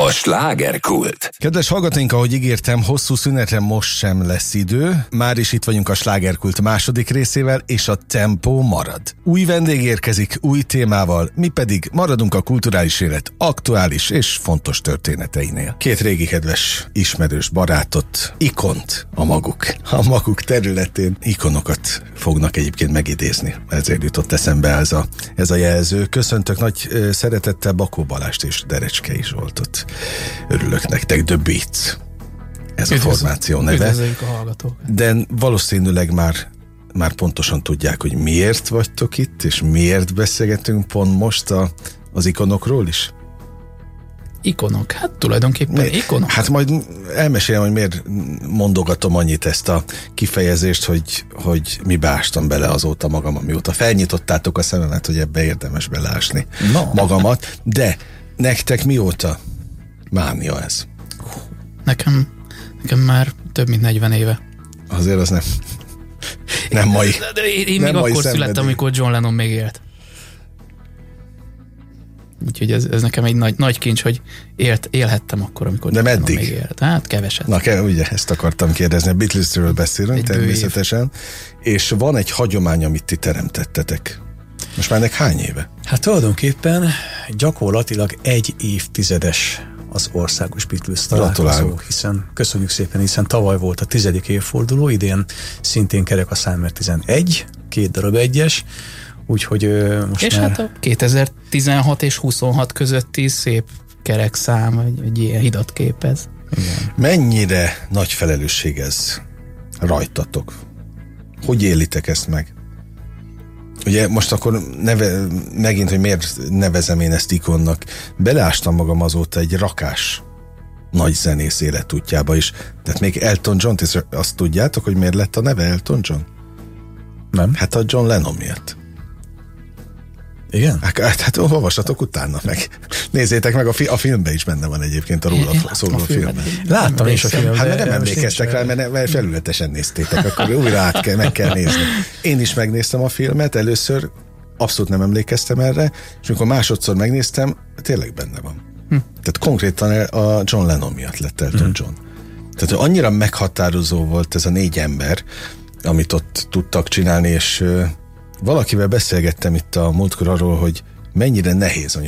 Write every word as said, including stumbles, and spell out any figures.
A slágerkult. Kedves hallgatóink, ahogy ígértem, hosszú szünetre most sem lesz idő. Már is itt vagyunk a slágerkult második részével, és a tempó marad. Új vendég érkezik, új témával, mi pedig maradunk a kulturális élet aktuális és fontos történeteinél. Két régi kedves ismerős barátot, ikont a maguk, a maguk területén ikonokat fognak egyébként megidézni. Ezért jutott eszembe ez a, ez a jelző. Köszöntök nagy ö, szeretettel Bakó Balást és Derecskei Zsoltot. Örülök nektek, The Beats. Ez Üdvözl- a formáció neve. Üdvözöljük a hallgatókat. De valószínűleg már, már pontosan tudják, hogy miért vagytok itt, és miért beszélgetünk pont most a, az ikonokról is. Ikonok, hát tulajdonképpen mi? Ikonok. Hát majd elmesélem, hogy miért mondogatom annyit ezt a kifejezést, hogy, hogy mibe ástam bele azóta magam, amióta felnyitottátok a szememet, hogy ebbe érdemes beleásni no. magamat. De nektek mióta mánia ez? Nekem, nekem már több mint negyven éve. Azért az nem, nem mai. De, de én én nem még akkor szenvedély. születtem, amikor John Lennon még élt. Úgyhogy ez, ez nekem egy nagy, nagy kincs, hogy élt, élhettem akkor, amikor de John meddig? Lennon még élt. Hát keveset. Na, ke- ugye ezt akartam kérdezni. A Beatlesről beszélünk Egy természetesen. És van egy hagyomány, amit ti teremtettetek. Most már ennek hány éve? Hát tulajdonképpen gyakorlatilag egy évtizedes az országos Beatles találkozó, hiszen köszönjük szépen, hiszen tavaly volt a tizedik évforduló, idén szintén kerek a szám, mert tizenegy, két darab egyes, úgyhogy most és már... hát a kétezer-tizenhat és huszonhat közötti szép kerek szám, egy, egy ilyen hidat képez. Igen. Mennyire nagy felelősség ez rajtatok? Hogy élitek ezt meg? Ugye most akkor neve, megint, hogy miért nevezem én ezt ikonnak, beleástam magam azóta egy rakás nagy zenész életútjába is. Tehát még Elton John-t is, azt tudjátok, hogy miért lett a neve Elton John? Nem. Hát a John Lennon miatt. Igen? Hát, hát olvassatok utána meg. Nézzétek meg, a, fi, a filmben is benne van egyébként a róla szóló filmben. Láttam is a filmben. Hát mert nem emlékeztek rá, mert, mert felületesen néztétek, akkor újra át kell, meg kell nézni. Én is megnéztem a filmet, először abszolút nem emlékeztem erre, és amikor másodszor megnéztem, tényleg benne van. Hm. Tehát konkrétan a John Lennon miatt lett Elton hm. John. Tehát annyira meghatározó volt ez a négy ember, amit ott tudtak csinálni, és valakivel beszélgettem itt a múltkor arról, hogy mennyire nehéz